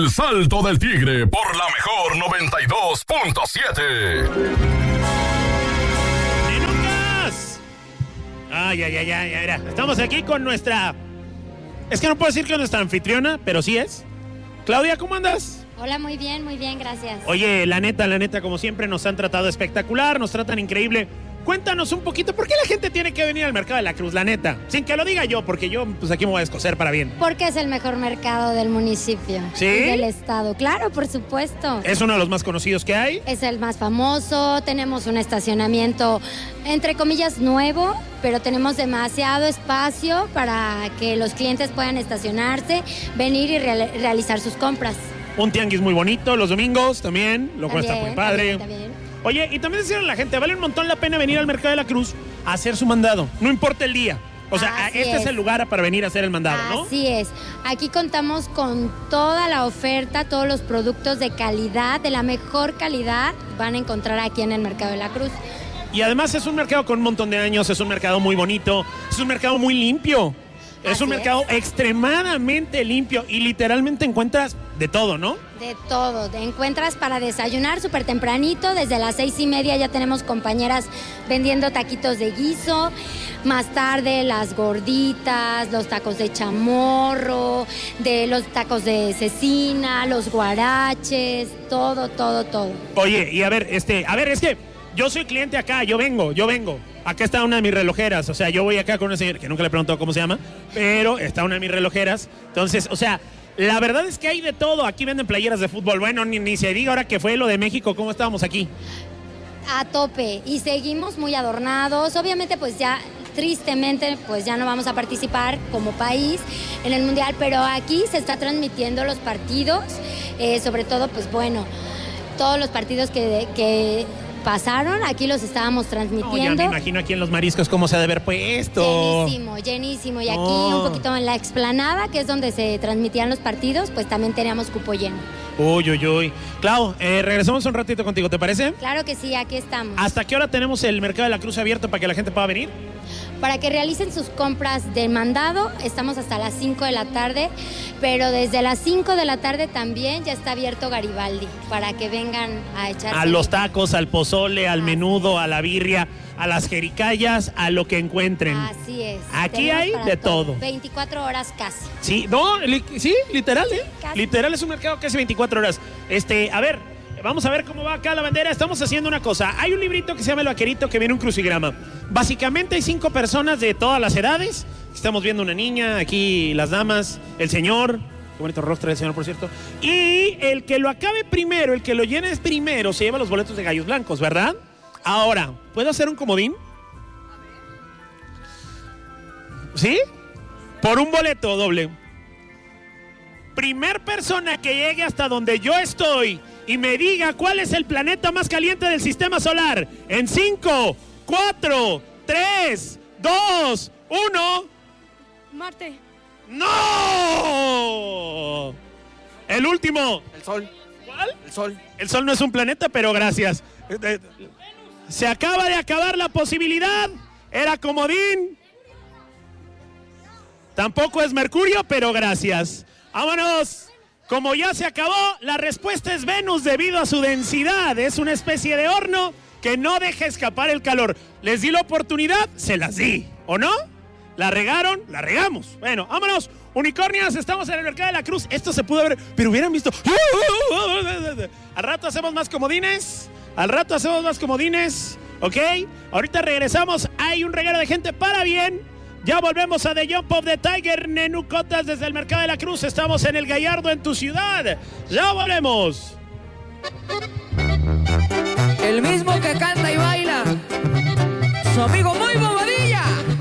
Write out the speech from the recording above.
El Salto del Tigre por la mejor 92.7. ¡Nenucas! Ay, mira. Estamos aquí con nuestra... Es que no puedo decir que es nuestra anfitriona, pero sí es. Claudia, ¿cómo andas? Hola, muy bien, gracias. Oye, la neta, como siempre, nos han tratado espectacular, nos tratan increíble. Cuéntanos un poquito, ¿por qué la gente tiene que venir al Mercado de la Cruz, la neta? Sin que lo diga yo, porque yo, pues aquí me voy a escocer para bien. Porque es el mejor mercado del municipio. ¿Sí? Y del estado. Claro, por supuesto. ¿Es uno de los más conocidos que hay? Es el más famoso, tenemos un estacionamiento, entre comillas, nuevo, pero tenemos demasiado espacio para que los clientes puedan estacionarse, venir y realizar sus compras. Un tianguis muy bonito, los domingos también, lo cual está muy padre. También. Oye, y también decirle a la gente, vale un montón la pena venir al Mercado de la Cruz a hacer su mandado, no importa el día. O sea, Así este es el lugar para venir a hacer el mandado, ¿no? Así es. Aquí contamos con toda la oferta, todos los productos de calidad, de la mejor calidad, van a encontrar aquí en el Mercado de la Cruz. Y además es un mercado con un montón de años, es un mercado muy bonito, es un mercado muy limpio. Es un mercado extremadamente limpio y literalmente encuentras de todo, ¿no? De todo, te encuentras para desayunar súper tempranito, desde las 6:30 ya tenemos compañeras vendiendo taquitos de guiso, más tarde las gorditas, los tacos de chamorro, de los tacos de cecina, los guaraches, todo. Oye, y a ver, es que yo soy cliente acá, yo vengo. Acá está una de mis relojeras, o sea, yo voy acá con una señora, que nunca le he preguntado cómo se llama, pero está una de mis relojeras. Entonces, o sea, la verdad es que hay de todo. Aquí venden playeras de fútbol. Bueno, ni se diga ahora que fue lo de México, ¿cómo estábamos aquí? A tope, y seguimos muy adornados. Obviamente, pues ya, tristemente, pues ya no vamos a participar como país en el Mundial, pero aquí se está transmitiendo los partidos, sobre todo, pues bueno, todos los partidos que pasaron, aquí los estábamos transmitiendo. No, ya me imagino aquí en Los Mariscos cómo se ha de haber puesto. Llenísimo. Y aquí un poquito en la explanada, que es donde se transmitían los partidos, pues también teníamos cupo lleno. Uy. Clau, regresamos un ratito contigo, ¿te parece? Claro que sí, aquí estamos. ¿Hasta qué hora tenemos el Mercado de la Cruz abierto para que la gente pueda venir? Para que realicen sus compras de mandado, estamos hasta las 5 de la tarde, pero desde las 5 de la tarde también ya está abierto Garibaldi, para que vengan a echarse. A los tacos, al pozole, al menudo, a la birria, a las jericayas, a lo que encuentren. Así es. Aquí hay de todo. 24 horas casi. Sí, sí, literal, Casi. Literal es un mercado casi 24 horas. A ver, vamos a ver cómo va acá la bandera. Estamos haciendo una cosa. Hay un librito que se llama El Vaquerito, que viene un crucigrama. Básicamente hay 5 personas de todas las edades. Estamos viendo una niña, aquí las damas, el señor. Qué bonito rostro del señor, por cierto. Y el que lo acabe primero, el que lo llene primero, se lleva los boletos de Gallos Blancos, ¿verdad? Ahora, ¿puedo hacer un comodín? ¿Sí? Por un boleto doble. Primer persona que llegue hasta donde yo estoy y me diga cuál es el planeta más caliente del sistema solar. En 5, 4, 3, 2, 1. Marte. ¡No! El último. El Sol. ¿Cuál? El Sol. El Sol no es un planeta, pero gracias. Se acaba de acabar la posibilidad. Era comodín. Tampoco es Mercurio, pero gracias. ¡Vámonos! Como ya se acabó, la respuesta es Venus debido a su densidad. Es una especie de horno que no deja escapar el calor. Les di la oportunidad, se las di. ¿O no? ¿La regaron? La regamos. Bueno, vámonos. Unicornias, estamos en el Mercado de la Cruz. Esto se pudo haber, pero hubieran visto. Al rato hacemos más comodines. ¿Ok? Ahorita regresamos. Hay un regalo de gente para bien. Ya volvemos a The Jump of the Tiger, Nenucotas desde el Mercado de la Cruz. Estamos en El Gallardo, en tu ciudad. Ya volvemos.